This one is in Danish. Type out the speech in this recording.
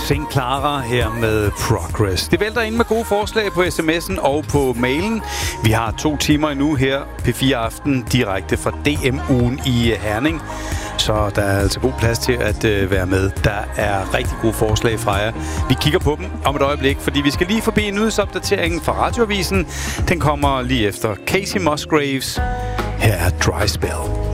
St. Clara her med Progress. Det vælter ind med gode forslag på sms'en og på mailen. Vi har 2 timer endnu her, P4 Aften, direkte fra DM-ugen i Herning. Så der er altså god plads til at være med. Der er rigtig gode forslag fra jer. Vi kigger på dem om et øjeblik, fordi vi skal lige forbi en nyhedsopdatering fra Radioavisen. Den kommer lige efter Casey Musgraves. Her er Dry Spell.